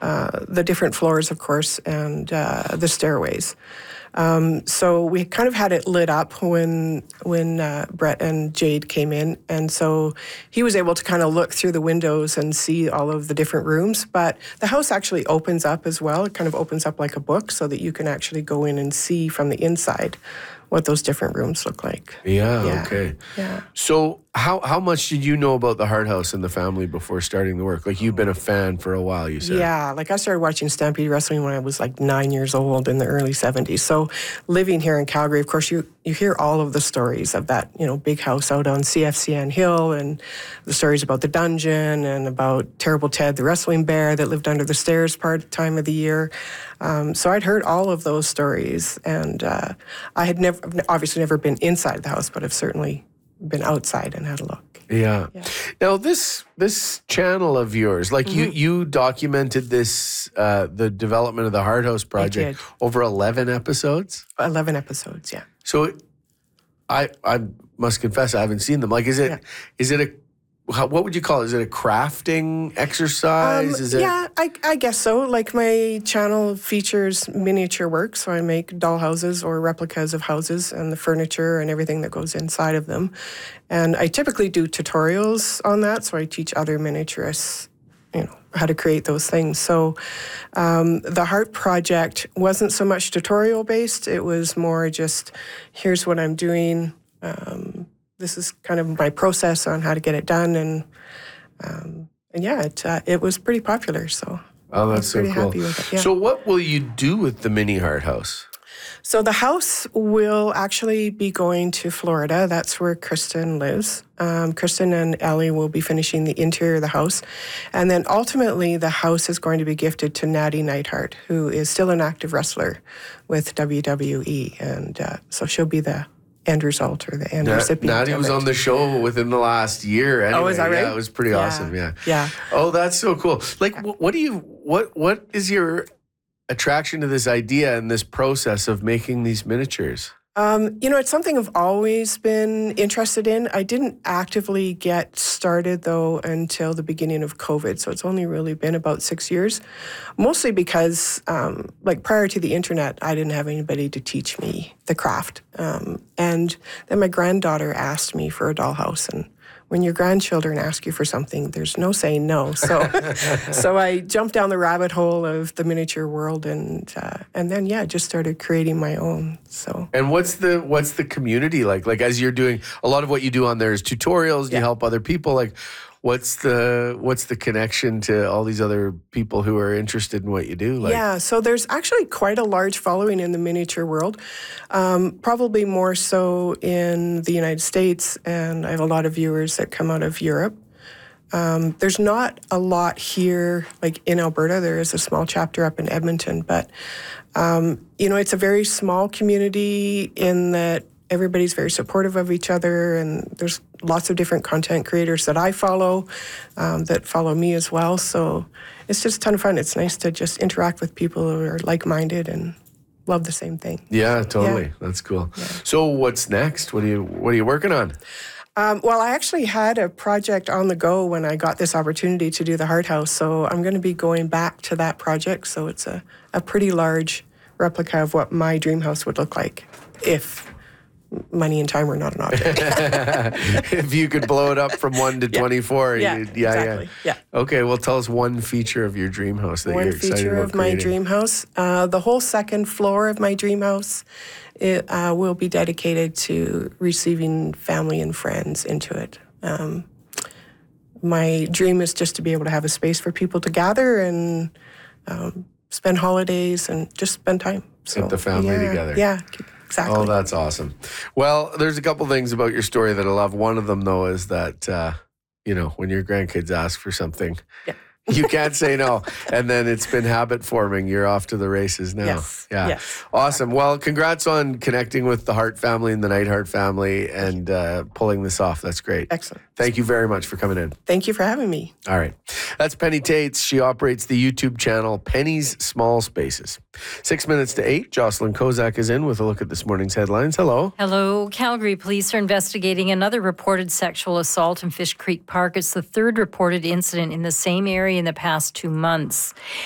the different floors, of course, and the stairways. So we kind of had it lit up when Brett and Jade came in, and so he was able to kind of look through the windows and see all of the different rooms. But the house actually opens up as well. It kind of opens up like a book so that you can actually go in and see from the inside what those different rooms look like. Yeah. Okay. Yeah. So how much did you know about the Hart House and the family before starting the work? Like, you've been a fan for a while, you said. Yeah, like I started watching Stampede Wrestling when I was like 9 years old in the early 70s. So living here in Calgary, of course, you hear all of the stories of that, big house out on CFCN Hill, and the stories about the dungeon and about Terrible Ted, the wrestling bear that lived under the stairs time of the year. So I'd heard all of those stories, and I had obviously never been inside the house, but I've certainly been outside and had a look. Yeah. Now this channel of yours, like you documented this, the development of the Hart House project over 11 episodes? 11 episodes, yeah. So I must confess I haven't seen them. Like, is it what would you call it? Is it a crafting exercise? Yeah, I guess so. Like, my channel features miniature work, so I make doll houses or replicas of houses and the furniture and everything that goes inside of them. And I typically do tutorials on that, so I teach other miniaturists, how to create those things. So the Hart project wasn't so much tutorial based. It was more just, here's what I'm doing. This is kind of my process on how to get it done, and yeah, it was pretty popular. So that's I was pretty so cool. happy with it. Yeah. So what will you do with the mini Hart House? So the house will actually be going to Florida. That's where Kristen lives. Kristen and Ellie will be finishing the interior of the house, and then ultimately the house is going to be gifted to Natty Neidhart, who is still an active wrestler with WWE, and so she'll be the end result or the end recipient. Natty was on the show within the last year. Anyway. Oh, is that right? Yeah, it was pretty awesome. Yeah. Yeah. Oh, that's so cool. Like, what is your attraction to this idea and this process of making these miniatures? It's something I've always been interested in. I didn't actively get started, though, until the beginning of COVID. So it's only really been about 6 years, mostly because, prior to the internet, I didn't have anybody to teach me the craft. And then my granddaughter asked me for a dollhouse, and when your grandchildren ask you for something, there's no saying no. So, so I jumped down the rabbit hole of the miniature world, and then just started creating my own. So. And what's the community like? Like, as you're doing, a lot of what you do on there is tutorials. You help other people. Like, what's the connection to all these other people who are interested in what you do? Like, yeah, so there's actually quite a large following in the miniature world, probably more so in the United States, and I have a lot of viewers that come out of Europe. There's not a lot here, like in Alberta. There is a small chapter up in Edmonton, but, it's a very small community in that everybody's very supportive of each other, and there's lots of different content creators that I follow that follow me as well. So it's just a ton of fun. It's nice to just interact with people who are like-minded and love the same thing. Yeah, totally. Yeah. That's cool. Yeah. So what's next? What are you working on? Well, I actually had a project on the go when I got this opportunity to do the Hart House, so I'm going to be going back to that project. So it's a pretty large replica of what my dream house would look like if money and time were not an object. If you could blow it up from 1 to 24. Exactly. Yeah. Okay, well, tell us one feature of your dream house that you're excited about creating. One feature of my dream house. The whole second floor of my dream house will be dedicated to receiving family and friends into it. My dream is just to be able to have a space for people to gather and spend holidays and just spend time. So, get the family together. Yeah. Exactly. Oh, that's awesome. Well, there's a couple things about your story that I love. One of them, though, is that, when your grandkids ask for something, you can't say no. And then it's been habit forming. You're off to the races now. Yes. Yeah. Yes. Awesome. Well, congrats on connecting with the Hart family and the Neidhart family and pulling this off. That's great. Excellent. Thank you very much for coming in. Thank you for having me. All right. That's Penny Tates. She operates the YouTube channel Penny's Small Spaces. 6 minutes to 8. Jocelyn Kozak is in with a look at this morning's headlines. Hello. Hello. Calgary police are investigating another reported sexual assault in Fish Creek Park. It's the third reported incident in the same area in the past 2 months.